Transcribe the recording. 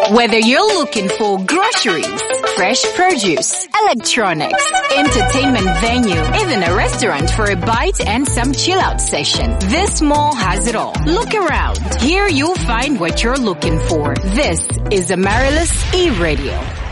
Whether you're looking for groceries, fresh produce, electronics, entertainment venue, even a restaurant for a bite and some chill-out session, this mall has it all. Look around. Here you'll find what you're looking for. This is Amaryllis E-Radio.